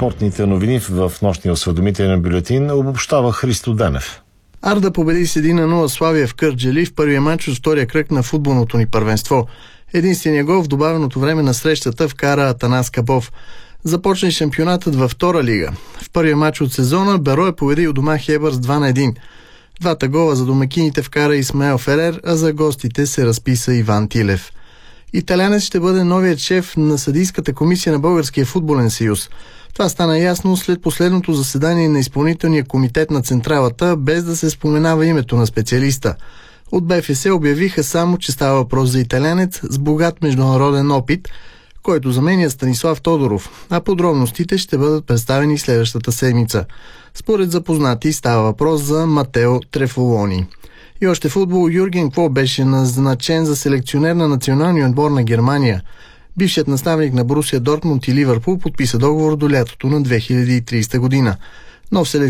спортните новини в нощния осведомителен бюлетин обобщава Христо Денев. Арда победи с 1-0 Славия в Кърджали в първия матч от втория кръг на футболното ни първенство. Единственият гол в добавеното време на срещата вкара Атанас Кабов. Започна и шампионатът във втора лига. В първия матч от сезона Берое победи у дома Хебър с 2-1. Двата гола за домакините вкара Исмаел Ферер, а за гостите се разписа Иван Тилев. Италянец ще бъде новият шеф на съдийската комисия на Българския футболен съюз. Това стана ясно след последното заседание на изпълнителния комитет на Централата, без да се споменава името на специалиста. От БФС обявиха само, че става въпрос за италянец с богат международен опит, който заменя Станислав Тодоров, а подробностите ще бъдат представени следващата седмица. Според запознати става въпрос за Матео Трефолони. И още футбол. Юрген Клоп беше назначен за селекционер на националния отбор на Германия. Бившият наставник на Борусия Дортмунд и Ливърпул подписа договор до лятото на 2030 година. Нов селекционер